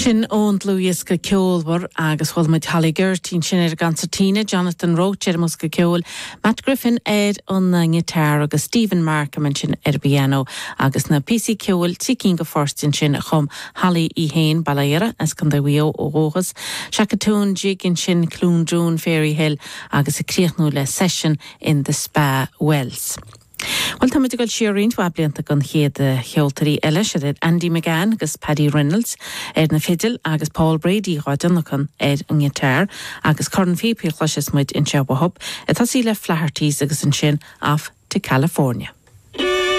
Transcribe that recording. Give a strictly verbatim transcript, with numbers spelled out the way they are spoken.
Sin ón Louis go ceolhar agus bhfuil muid Hallie Gertín sin ar gansatíine, Jonathan Roach ar mus go ceol, Matt Griffin ar an gitar agus Stephen Markham sin ar piano agus na P C ceol tí go forstin sin chum Hallie I héin balaire as gan dawio ó ógas, Shacatún jigin sin Clún Drún Fairy Hill agus a críochnú le session in the Spa Wells. Well, tá muid go siarint wa blianta gan chéad cheoltarí eile siad Andy McGann agus Paddy Reynolds ar na fiddle agus Paul Brady ráidanachan ar an gitar agus Corn Fipi chluisis muid in Shabahop a tá sí le flahertís agus an sin off to California.